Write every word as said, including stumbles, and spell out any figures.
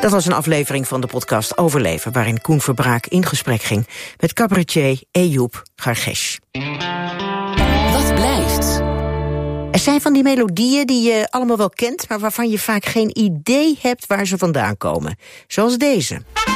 Dat was een aflevering van de podcast Overleven, waarin Koen Verbraak in gesprek ging met cabaretier Eyoub Gargesh. Wat blijft? Er zijn van die melodieën die je allemaal wel kent, maar waarvan je vaak geen idee hebt waar ze vandaan komen. Zoals deze.